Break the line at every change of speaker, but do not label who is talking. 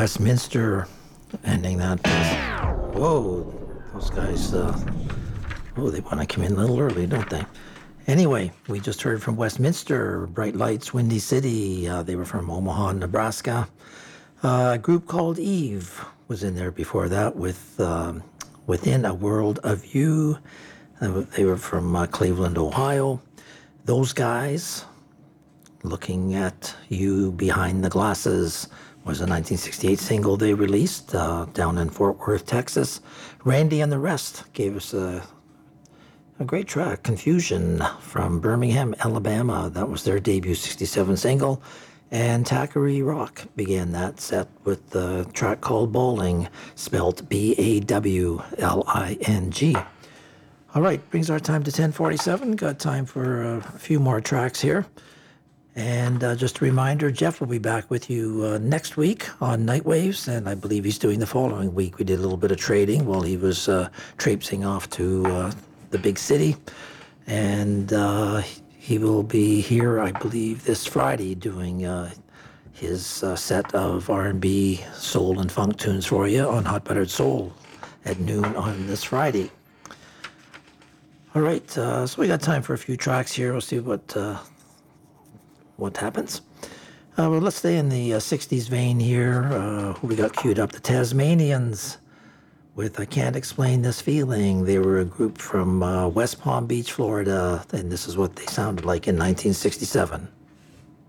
Westminster, ending that. Whoa, those guys, they want to come in a little early, don't they? Anyway, we just heard from Westminster, Bright Lights, Windy City. They were from Omaha, Nebraska. A group called Eve was in there before that with Within a World of You. They were from Cleveland, Ohio. Those guys, Looking at You Behind the Glasses, was a 1968 single they released down in Fort Worth, Texas. Randy and the Rest gave us a great track, Confusion, from Birmingham, Alabama. That was their debut 67 single. And Thackeray Rock began that set with the track called Bowling, spelled Bawling. All right, brings our time to 10:47. Got time for a few more tracks here. And just a reminder, Jeff will be back with you next week on Nightwaves, and I believe he's doing the following week. We did a little bit of trading while he was traipsing off to the big city. And he will be here, I believe, this Friday doing his set of R&B, soul, and funk tunes for you on Hot Buttered Soul at noon on this Friday. All right, so we got time for a few tracks here. We'll see what happens. Well, let's stay in the 60s vein here. Who we got queued up? The Tasmanians with I Can't Explain This Feeling. They were a group from West Palm Beach, Florida, and this is what they sounded like in 1967.